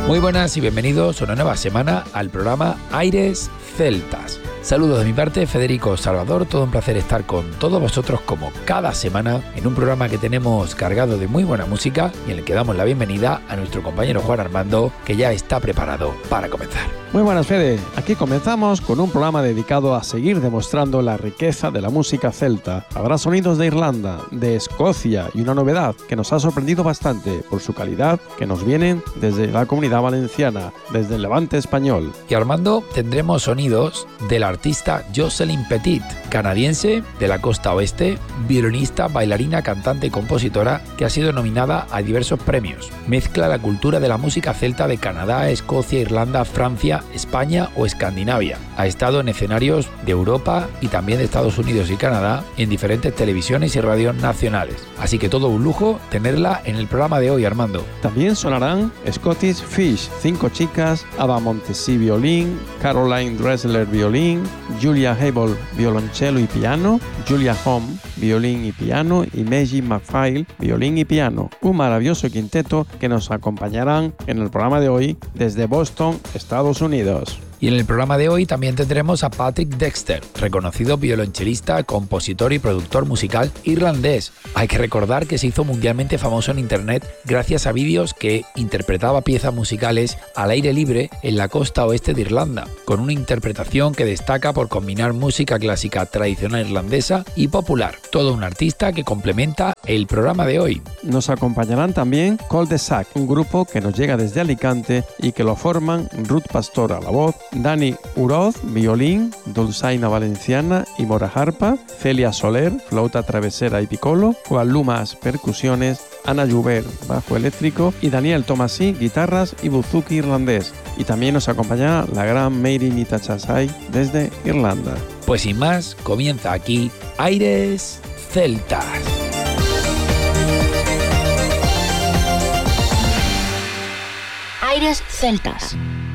Muy buenas y bienvenidos una nueva semana al programa Aires Celtas. Saludos de mi parte, Federico Salvador, todo un placer estar con todos vosotros como cada semana en un programa que tenemos cargado de muy buena música y en el que damos la bienvenida a nuestro compañero Juan Armando, que ya está preparado para comenzar. Muy buenas, Fede. Aquí comenzamos con un programa dedicado a seguir demostrando la riqueza de la música celta. Habrá sonidos de Irlanda, de Escocia y una novedad que nos ha sorprendido bastante por su calidad, que nos vienen desde la Comunidad Valenciana, desde el Levante español. Y Armando, tendremos sonidos de la artista Jocelyn Petit, canadiense de la costa oeste, violinista, bailarina, cantante y compositora que ha sido nominada a diversos premios. Mezcla la cultura de la música celta de Canadá, Escocia, Irlanda, Francia, España o Escandinavia. Ha estado en escenarios de Europa y también de Estados Unidos y Canadá en diferentes televisiones y radios nacionales. Así que todo un lujo tenerla en el programa de hoy, Armando. También sonarán Scottish Fish, 5 chicas, Ava Montesi violín, Caroline Dressler violín, Julia Hebel violonchelo y piano, Julia Home violín y piano y Maggie McPhail violín y piano. Un maravilloso quinteto que nos acompañarán en el programa de hoy desde Boston, Estados Unidos. Y en el programa de hoy también tendremos a Patrick Dexter, reconocido violonchelista, compositor y productor musical irlandés. Hay que recordar que se hizo mundialmente famoso en internet gracias a vídeos que interpretaba piezas musicales al aire libre en la costa oeste de Irlanda, con una interpretación que destaca por combinar música clásica tradicional irlandesa y popular. Todo un artista que complementa el programa de hoy. Nos acompañarán también Col de Sac, un grupo que nos llega desde Alicante y que lo forman Ruth Pastor a la voz, Dani Uroz, violín, Dulzaina Valenciana y Mora Harpa, Celia Soler, flauta travesera y piccolo, Juan Lumas, percusiones, Ana Joubert, bajo eléctrico y Daniel Tomasí, guitarras y buzuki irlandés. Y también nos acompaña la gran Mary Nitachasai desde Irlanda. Pues sin más, comienza aquí Aires Celtas. Aires Celtas.